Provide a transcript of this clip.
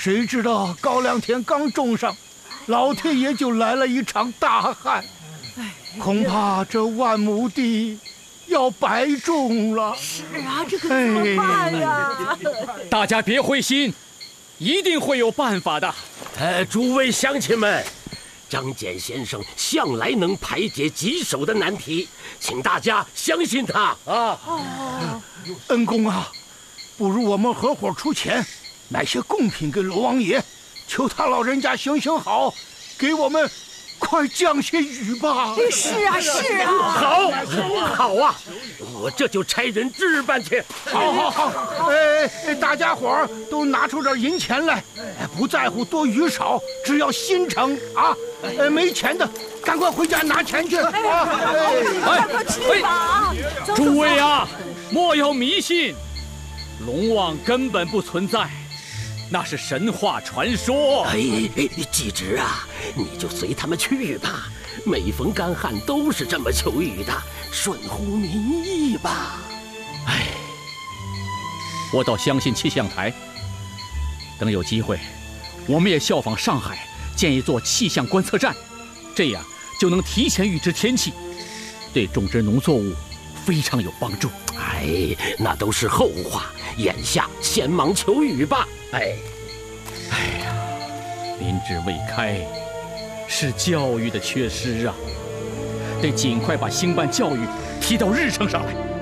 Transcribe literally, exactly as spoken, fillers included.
谁知道高粱田刚种上，老天爷就来了一场大旱，恐怕这万亩地要白种了。 是啊，这可怎么办呀？ 大家别灰心，一定会有办法的。 呃，诸位乡亲们，张謇先生向来能排解棘手的难题，请大家相信他啊！ 哦，恩公啊，不如我们合伙出钱，买些贡品给龙王爷，求他老人家行行好，给我们快降些雨吧！ 是啊，是啊， 好，好啊！我这就差人置办去。 好，好，好！哎，大家伙儿都拿出点银钱来，不在乎多与少，只要心诚啊！呃，没钱的赶快回家拿钱去啊！ 哎，快去吧！ 诸位啊，莫要迷信，龙王根本不存在。那是神话传说。 哎，季直啊，你就随他们去吧。每逢干旱都是这么求雨的，顺乎民意吧。 哎，我倒相信气象台。等有机会，我们也效仿上海建一座气象观测站，这样就能提前预知天气，对种植农作物非常有帮助。 哎，那都是后话，眼下先忙求雨吧。哎， 哎呀，民智未开，是教育的缺失啊，得尽快把兴办教育提到日程上来。